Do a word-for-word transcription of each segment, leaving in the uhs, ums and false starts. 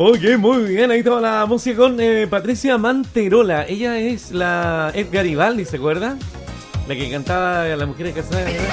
Ok, muy bien, ahí estaba la música con eh, Patricia Manterola. Ella es la Ed Garibaldi, ¿se acuerda? La que cantaba a las mujeres casadas. Eso,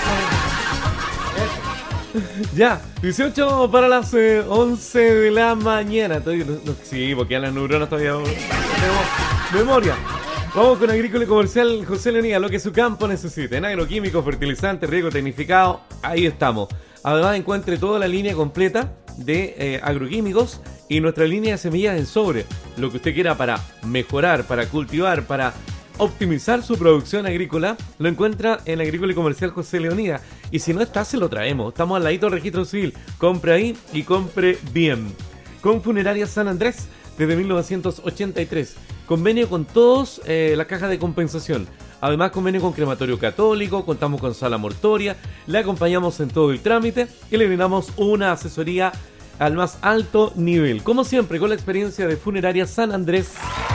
eso. Ya, dieciocho para las eh, once de la mañana. Todavía, no, no, sí, porque a las neuronas todavía no tenemos memoria. Vamos con Agrícola y Comercial José Leonía, lo que su campo necesita. En agroquímicos, fertilizantes, riego tecnificado, ahí estamos. Además encuentre toda la línea completa de eh, agroquímicos y nuestra línea de semillas en sobre. Lo que usted quiera para mejorar, para cultivar, para optimizar su producción agrícola, lo encuentra en Agrícola y Comercial José Leonía. Y si no está, se lo traemos. Estamos al ladito del registro civil. Compre ahí y compre bien. Con Funeraria San Andrés, desde mil novecientos ochenta y tres. Convenio con todos eh, la caja de compensación. Además, convenio con Crematorio Católico, contamos con sala mortuoria, le acompañamos en todo el trámite y le brindamos una asesoría al más alto nivel. Como siempre, con la experiencia de Funeraria San Andrés.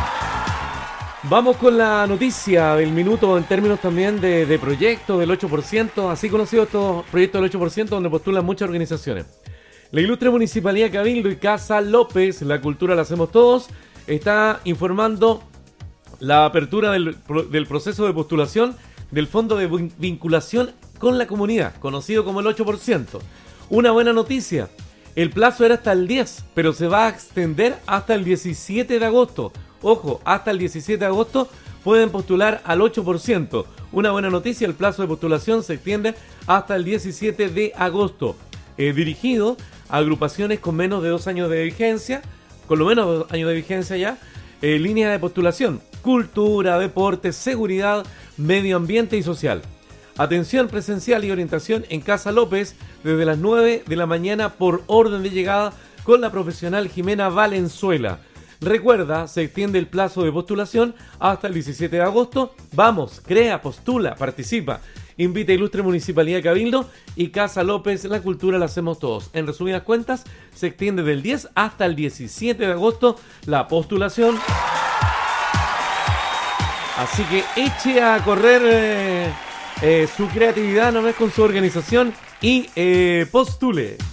Vamos con la noticia del minuto en términos también de, de proyecto del ocho por ciento, así conocido estos proyectos del ocho por ciento donde postulan muchas organizaciones. La ilustre Municipalidad Cabildo y Casa López, la cultura la hacemos todos, está informando la apertura del, del proceso de postulación del Fondo de Vinculación con la Comunidad, conocido como el ocho por ciento. Una buena noticia, el plazo era hasta el diez, pero se va a extender hasta el diecisiete de agosto. Ojo, hasta el diecisiete de agosto pueden postular al ocho por ciento. Una buena noticia, el plazo de postulación se extiende hasta el diecisiete de agosto. Eh, dirigido a agrupaciones con menos de dos años de vigencia, con lo menos dos años de vigencia ya, eh, línea de postulación, cultura, deporte, seguridad, medio ambiente y social. Atención presencial y orientación en Casa López desde las nueve de la mañana por orden de llegada con la profesional Jimena Valenzuela. Recuerda, se extiende el plazo de postulación hasta el diecisiete de agosto. Vamos, crea, postula, participa. Invita a Ilustre Municipalidad Cabildo y Casa López, la cultura la hacemos todos. En resumidas cuentas, se extiende del diez hasta el diecisiete de agosto la postulación. Así que eche a correr eh, eh, su creatividad, ¿no ves? Con su organización y eh, postule.